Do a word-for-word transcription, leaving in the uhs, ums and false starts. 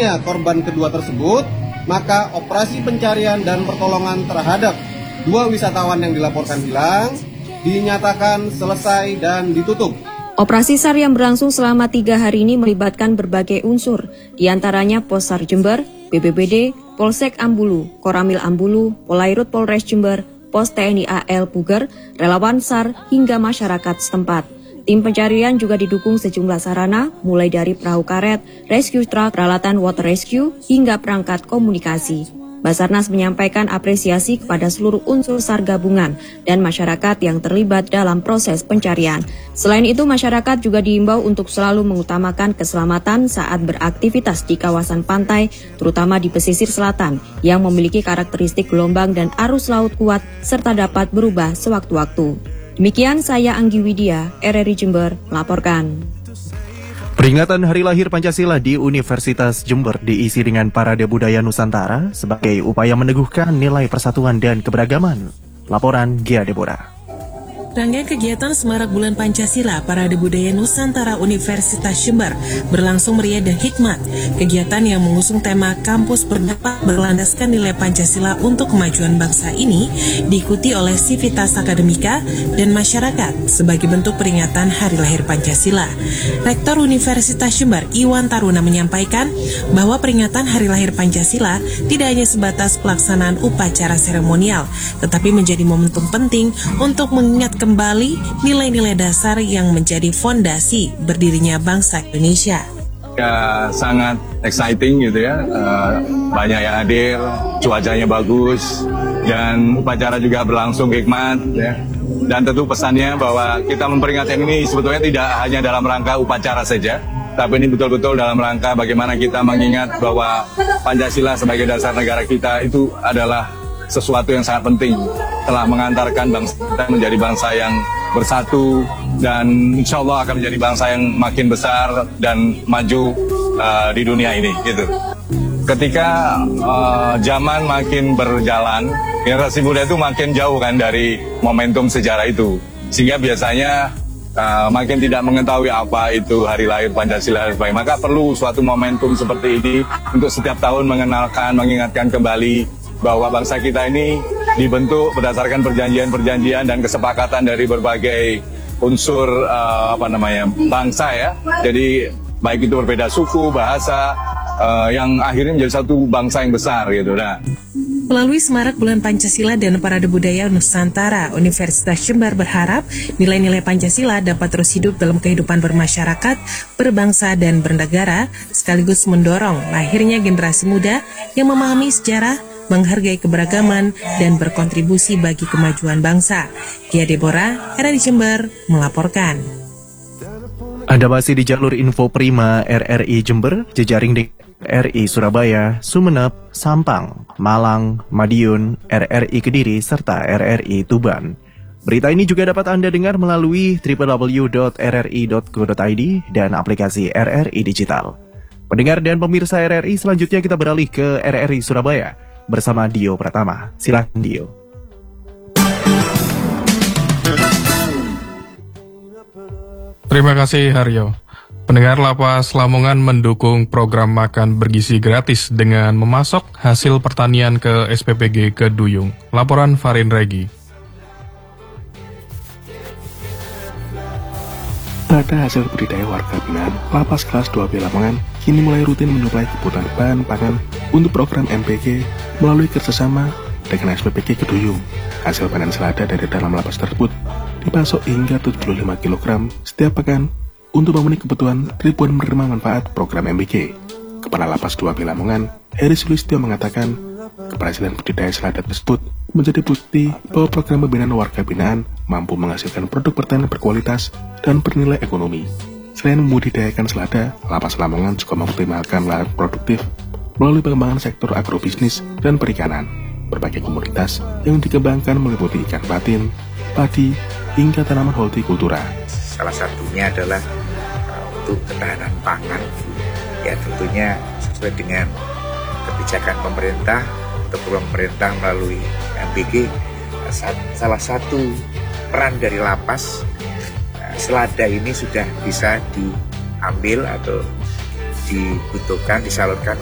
hilangnya korban kedua tersebut, maka operasi pencarian dan pertolongan terhadap dua wisatawan yang dilaporkan hilang dinyatakan selesai dan ditutup. Operasi SAR yang berlangsung selama tiga hari ini melibatkan berbagai unsur, diantaranya Pos SAR Jember, B P B D, Polsek Ambulu, Koramil Ambulu, Polairut Polres Jember, Pos T N I A L Puger, relawan SAR, hingga masyarakat setempat. Tim pencarian juga didukung sejumlah sarana, mulai dari perahu karet, rescue truck, peralatan water rescue, hingga perangkat komunikasi. Basarnas menyampaikan apresiasi kepada seluruh unsur SAR gabungan dan masyarakat yang terlibat dalam proses pencarian. Selain itu, masyarakat juga diimbau untuk selalu mengutamakan keselamatan saat beraktivitas di kawasan pantai, terutama di pesisir selatan, yang memiliki karakteristik gelombang dan arus laut kuat, serta dapat berubah sewaktu-waktu. Demikian saya Anggi Widya, R R I Jember, melaporkan. Peringatan Hari Lahir Pancasila di Universitas Jember diisi dengan Parade Budaya Nusantara sebagai upaya meneguhkan nilai persatuan dan keberagaman. Laporan Gia Deborah. Rangkaian kegiatan Semarak Bulan Pancasila Parade Budaya Nusantara Universitas Jember berlangsung meriah dan hikmat. Kegiatan yang mengusung tema Kampus Berdampak berlandaskan nilai Pancasila untuk kemajuan bangsa ini diikuti oleh sivitas akademika dan masyarakat sebagai bentuk peringatan Hari Lahir Pancasila. Rektor Universitas Jember Iwan Taruna menyampaikan bahwa peringatan Hari Lahir Pancasila tidak hanya sebatas pelaksanaan upacara seremonial, tetapi menjadi momentum penting untuk mengingat kembali nilai-nilai dasar yang menjadi fondasi berdirinya bangsa Indonesia. Ya, sangat exciting gitu ya, uh, banyak yang hadir, cuacanya bagus, dan upacara juga berlangsung hikmat ya. Dan tentu pesannya bahwa kita memperingati ini sebetulnya tidak hanya dalam rangka upacara saja, tapi ini betul-betul dalam rangka bagaimana kita mengingat bahwa Pancasila sebagai dasar negara kita itu adalah sesuatu yang sangat penting, telah mengantarkan bangsa kita menjadi bangsa yang bersatu dan insya Allah akan menjadi bangsa yang makin besar dan maju uh, di dunia ini gitu. Ketika uh, zaman makin berjalan, generasi muda itu makin jauh kan dari momentum sejarah itu, sehingga biasanya uh, makin tidak mengetahui apa itu Hari Lahir Pancasila dan sebagainya. Maka perlu suatu momentum seperti ini untuk setiap tahun mengenalkan, mengingatkan kembali bahwa bangsa kita ini dibentuk berdasarkan perjanjian-perjanjian dan kesepakatan dari berbagai unsur uh, apa namanya bangsa ya. Jadi baik itu berbeda suku, bahasa, uh, yang akhirnya menjadi satu bangsa yang besar gitu. Nah, melalui Semarak Bulan Pancasila dan Parade Budaya Nusantara, Universitas Jember berharap nilai-nilai Pancasila dapat terus hidup dalam kehidupan bermasyarakat, berbangsa, dan bernegara, sekaligus mendorong lahirnya generasi muda yang memahami sejarah, menghargai keberagaman, dan berkontribusi bagi kemajuan bangsa. Gia Deborah, R R I Jember, melaporkan. Anda masih di jalur info Prima R R I Jember, jejaring di R I Surabaya, Sumeneb, Sampang, Malang, Madiun, R R I Kediri, serta R R I Tuban. Berita ini juga dapat Anda dengar melalui w w w dot r r i dot co dot i d dan aplikasi R R I Digital. Pendengar dan pemirsa R R I, selanjutnya kita beralih ke R R I Surabaya bersama Dio Pratama. Silakan Dio. Terima kasih Haryo. Pendengar, Lapas Lamongan mendukung program makan bergizi gratis dengan memasok hasil pertanian ke S P P G Keduyung. Laporan Farin Regi. Pada hasil budidaya warga binaan, Lapas Kelas dua B Lamongan kini mulai rutin menyuplai kebutuhan bahan pangan untuk program M P G melalui kerjasama dengan S P P G Keduyung. Hasil panen selada dari dalam lapas tersebut dipasok hingga tujuh puluh lima kilogram setiap pekan untuk memenuhi kebutuhan ribuan menerima manfaat program M P G. Kepala Lapas dua B Lamongan, Heri Sulistyo mengatakan, keberhasilan budidaya selada tersebut menjadi bukti bahwa program pembinaan warga binaan mampu menghasilkan produk pertanian berkualitas dan bernilai ekonomi. Selain membudidayakan selada, Lapas Lamongan juga mengoptimalkan lahan produktif melalui pengembangan sektor agrobisnis dan perikanan. Berbagai komoditas yang dikembangkan meliputi ikan patin, padi, hingga tanaman hortikultura. Salah satunya adalah uh, untuk ketahanan pangan, ya tentunya sesuai dengan kebijakan pemerintah atau program pemerintah melalui M P G. Salah satu peran dari lapas, uh, selada ini sudah bisa diambil atau dibutuhkan, disalurkan